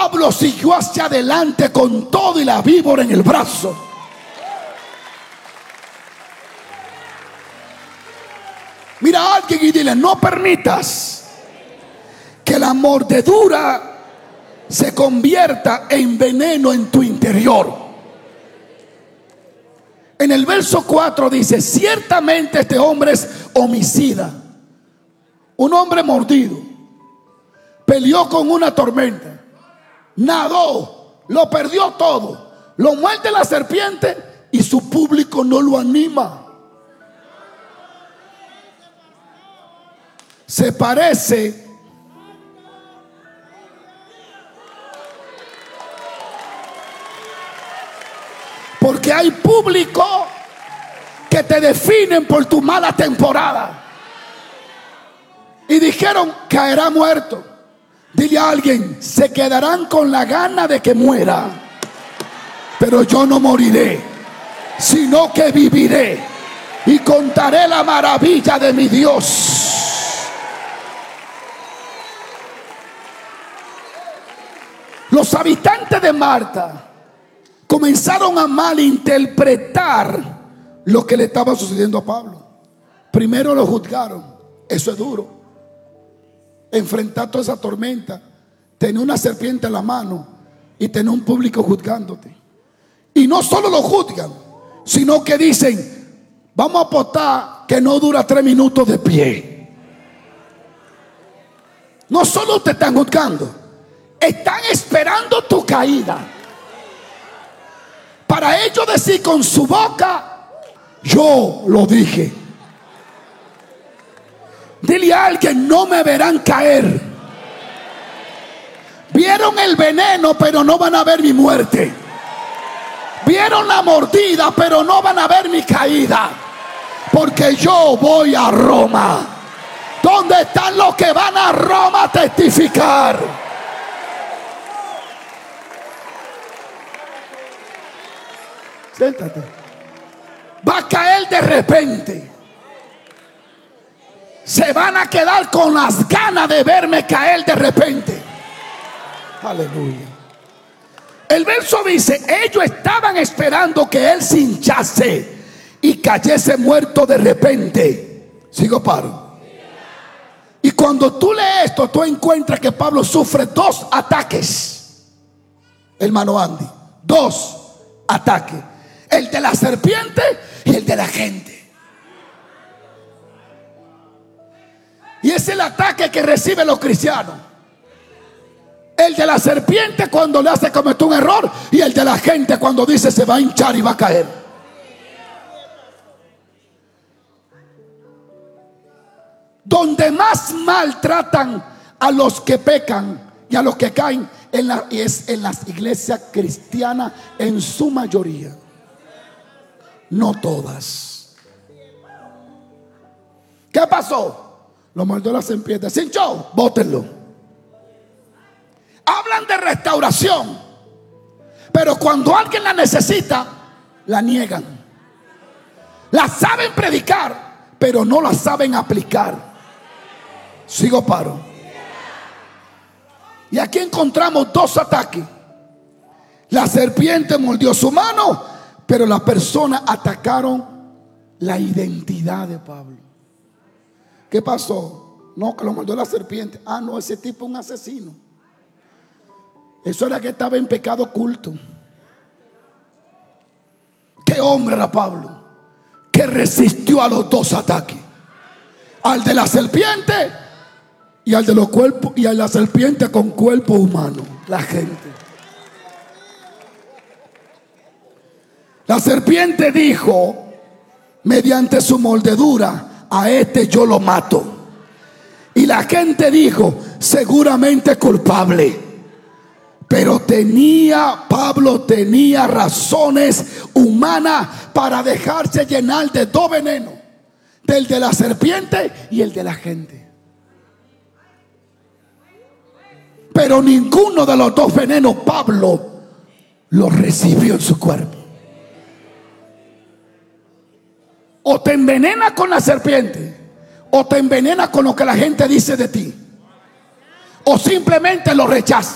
Pablo siguió hacia adelante con todo y la víbora en el brazo. Mira a alguien y dile: no permitas que la mordedura se convierta en veneno en tu interior. En el verso 4 dice: ciertamente este hombre es homicida, un hombre mordido, peleó con una tormenta, nadó, lo perdió todo, lo muerde la serpiente y su público no lo anima. Se parece porque hay público que te definen por tu mala temporada y dijeron: caerá muerto. Dile a alguien: se quedarán con la gana de que muera, pero yo no moriré, sino que viviré y contaré la maravilla de mi Dios. Los habitantes de Malta comenzaron a malinterpretar lo que le estaba sucediendo a Pablo. Primero lo juzgaron. Eso es duro, enfrentar toda esa tormenta, tener una serpiente en la mano y tener un público juzgándote. Y no solo lo juzgan, sino que dicen: vamos a apostar que no dura 3 minutos de pie. No solo te están juzgando, están esperando tu caída para ellos decir con su boca: yo lo dije. Dile a alguien: no me verán caer. Vieron el veneno, pero no van a ver mi muerte. Vieron la mordida, pero no van a ver mi caída, porque yo voy a Roma. ¿Dónde están los que van a Roma a testificar? Siéntate. Va a caer de repente. Se van a quedar con las ganas de verme caer de repente. Aleluya. El verso dice: ellos estaban esperando que él se hinchase y cayese muerto de repente. Sigo, paro. Y cuando tú lees esto, tú encuentras que Pablo sufre 2 ataques. Hermano Andy, 2 ataques: el de la serpiente y el de la gente. Y es el ataque que reciben los cristianos. El de la serpiente cuando le hace cometer un error, y el de la gente cuando dice se va a hinchar y va a caer. Donde más maltratan a los que pecan y a los que caen es en las iglesias cristianas, en su mayoría. No todas. ¿Qué pasó? Lo mordió la serpiente, se hinchó, bótenlo. Hablan de restauración, pero cuando alguien la necesita, la niegan. La saben predicar, pero no la saben aplicar. Sigo, paro. Y aquí encontramos 2 ataques. La serpiente mordió su mano, pero las personas atacaron la identidad de Pablo. ¿Qué pasó? No, que lo mordió la serpiente. Ah, no, ese tipo es un asesino. Eso era que estaba en pecado oculto. ¿Qué hombre era Pablo? Que resistió a los 2 ataques. Al de la serpiente y al de los cuerpos, y a la serpiente con cuerpo humano, la gente. La serpiente dijo, mediante su mordedura: a este yo lo mato. Y la gente dijo: seguramente culpable. Pero Pablo tenía razones humanas para dejarse llenar de 2 venenos: del de la serpiente y el de la gente. Pero ninguno de los 2 venenos Pablo lo recibió en su cuerpo. O te envenena con la serpiente, o te envenena con lo que la gente dice de ti, o simplemente lo rechazas.